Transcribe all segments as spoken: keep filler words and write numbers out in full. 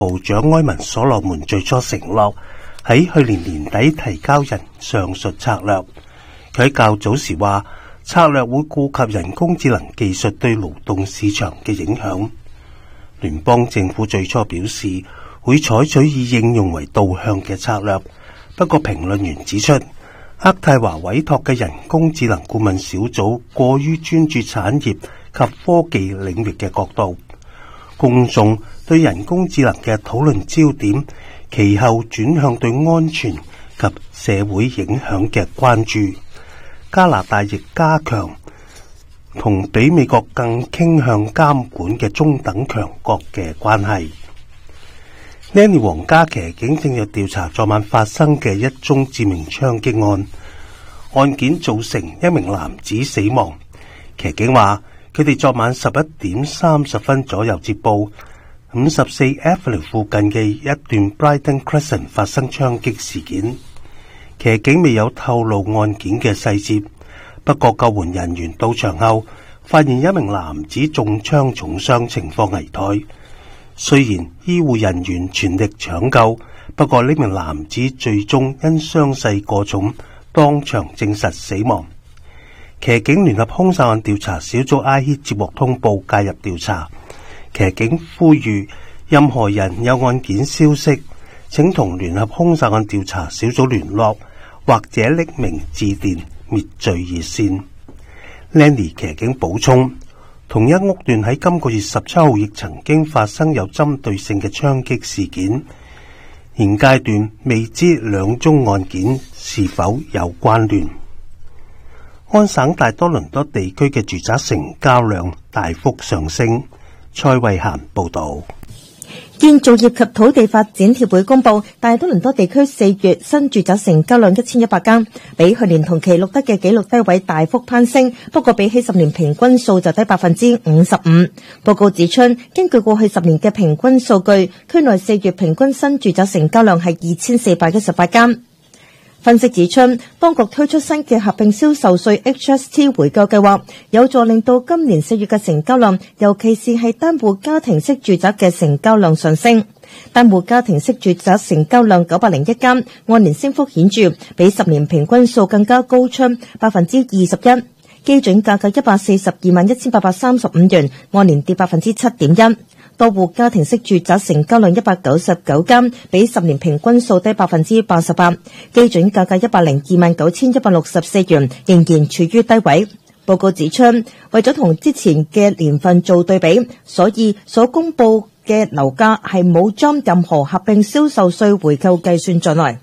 部長埃文所羅門最初承諾喺去年年底提交人上述策略。佢喺較早時話，策略會顧及人工智能技術對勞動市場嘅影響。聯邦政府最初表示會採取以應用為導向嘅策略，不過評論員指出，渥太華委託嘅人工智能顧問小組過於專注產業及科技領域嘅角度，公眾對人工智能嘅討論焦點其後轉向對安全及社會影響嘅關注。加拿大亦加強同比美國更傾向監管嘅中等強國嘅關係。Nanny 皇家騎警正在調查昨晚發生嘅一宗致命槍擊案，案件造成一名男子死亡。騎警話，佢哋昨晚十一點三十分左右接報，五十四 Avenue 附近嘅一段 Brighton Crescent 發生槍擊事件。騎警未有透露案件嘅細節，不過救援人員到場後發現一名男子中槍重傷，情況危殆。雖然醫護人員全力搶救，不過呢名男子最終因傷勢過重，當場證實死亡。騎警聯合兇殺案調查小組 I H 接獲通報介入調查。騎警呼籲任何人有案件消息，請同聯合兇殺案調查小組聯絡，或者匿名致電滅罪熱線。Nanny 騎警補充，同一屋段喺今個月十七號亦曾經發生有針對性嘅槍擊事件，現階段未知兩宗案件是否有關聯。安省大多倫多地區嘅住宅成交量大幅上升。蔡慧嫻報道。 建造業及土地發展協會公布，大多倫多地區四月新住宅成交量一千一百間，比去年同期錄得嘅紀錄低位大幅攀升，不過比起十年平均數就低百分之五十五。報告指出，根據過去十年嘅平均數據，區內四月平均新住宅成交量係二千四百一十八間。分析指出，當局推出新嘅合併銷售稅 H S T 回購計劃，有助令到今年四月嘅成交量，尤其是係單戶家庭式住宅嘅成交量上升。單戶家庭式住宅成交量九百零一間，按年升幅顯著，比十年平均數更加高出百分之二十一。基準價格一百四十二萬一千八百三十五元，按年跌百分之七點一。多戶家庭式住宅成交量一百九十九間，比十年平均數低百分之八十八，基準價格一百零二萬九千一百六十四元，仍然處於低位。報告指出，為咗同之前嘅年份做對比，所以所公布嘅樓價係冇將任何合併銷售稅回購計算在內。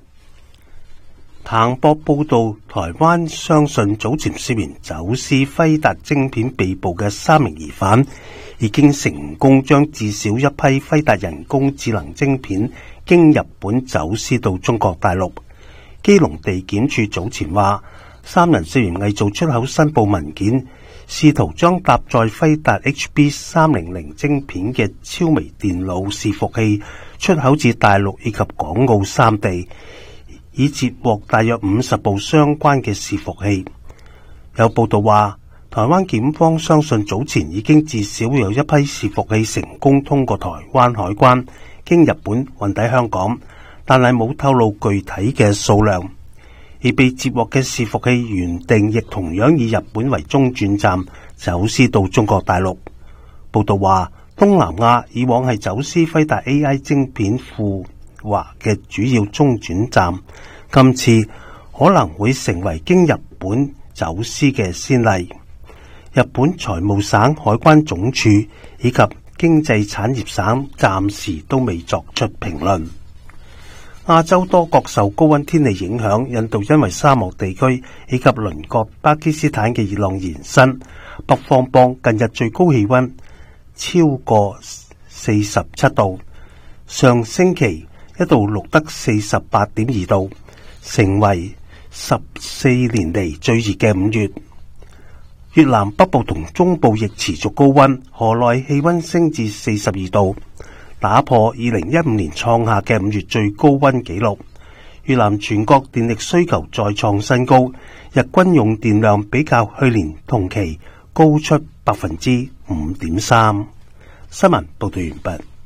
彭博報道，台灣相信早前涉嫌走私輝達晶片被捕嘅三名疑犯，已經成功將至少一批輝達人工智能晶片經日本走私到中國大陸。基隆地檢署早前話，三人涉嫌偽造出口申報文件，試圖將搭載輝達 H B 三零零晶片嘅超微電腦伺服器出口至大陸以及港澳三地，以截獲大約五十部相關嘅伺服器。有報道話，台灣檢方相信早前已經至少有一批伺服器成功通過台灣海關，經日本運抵香港，但係冇透露具體嘅數量。而被截獲嘅伺服器原定亦同樣以日本為中轉站走私到中國大陸。報道話，東南亞以往係走私輝達 A I 晶片赴華嘅主要中轉站，今次可能會成為經日本走私嘅先例。日本財務省、海關總署以及經濟產業省暫時都未作出評論。亞洲多國受高溫天氣影響，印度因為沙漠地區以及鄰國巴基斯坦嘅熱浪延伸，北方邦近日最高氣溫超過四十七度，上星期一度錄得四十八點二度，成為十四年嚟最熱嘅五月。越南北部同中部亦持續高溫，河內氣溫升至四十二度，打破二零一五年創下嘅五月最高溫紀錄。越南全國電力需求再創新高，日均用電量比較去年同期高出百分之五點三。新聞報道完畢。